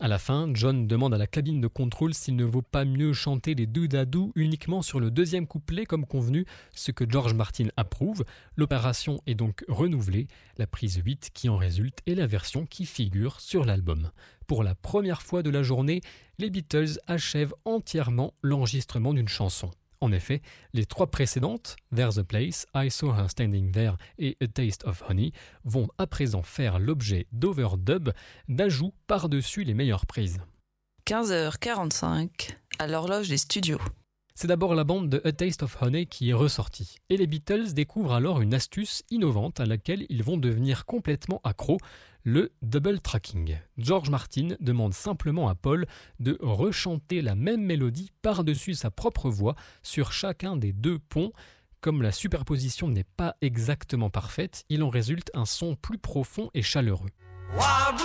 À la fin, John demande à la cabine de contrôle s'il ne vaut pas mieux chanter les do-da-do uniquement sur le deuxième couplet comme convenu, ce que George Martin approuve. L'opération est donc renouvelée. La prise 8 qui en résulte est la version qui figure sur l'album. Pour la première fois de la journée, les Beatles achèvent entièrement l'enregistrement d'une chanson. En effet, les 3 précédentes, There's a Place, I Saw Her Standing There et A Taste of Honey, vont à présent faire l'objet d'overdub, d'ajouts par-dessus les meilleures prises. 15h45, à l'horloge des studios. C'est d'abord la bande de A Taste of Honey qui est ressortie. Et les Beatles découvrent alors une astuce innovante à laquelle ils vont devenir complètement accros, le double tracking. George Martin demande simplement à Paul de rechanter la même mélodie par-dessus sa propre voix sur chacun des 2 ponts. Comme la superposition n'est pas exactement parfaite, il en résulte un son plus profond et chaleureux.